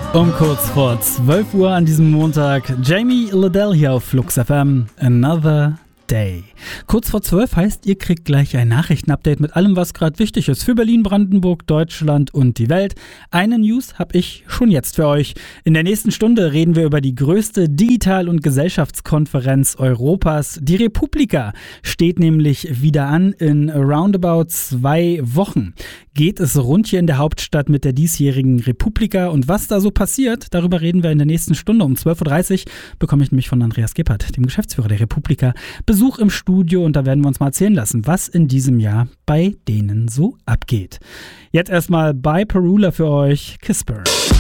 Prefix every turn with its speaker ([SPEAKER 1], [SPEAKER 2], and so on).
[SPEAKER 1] Um kurz vor 12 Uhr an diesem Montag, Jamie Liddell hier auf Flux FM, Another Day. Kurz vor 12 heißt, ihr kriegt gleich ein Nachrichtenupdate mit allem, was gerade wichtig ist für Berlin, Brandenburg, Deutschland und die Welt. Eine News habe ich schon jetzt für euch. In der nächsten Stunde reden wir über die größte Digital- und Gesellschaftskonferenz Europas. Die Republika steht nämlich wieder an in roundabout 2 Wochen. Geht es rund hier in der Hauptstadt mit der diesjährigen Republika und was da so passiert, darüber reden wir in der nächsten Stunde. Um 12.30 Uhr bekomme ich nämlich von Andreas Gebhardt, dem Geschäftsführer der Republika, Besuch im Studio und da werden wir uns mal erzählen lassen, was in diesem Jahr bei denen so abgeht. Jetzt erstmal bei Perula für euch, Kisper.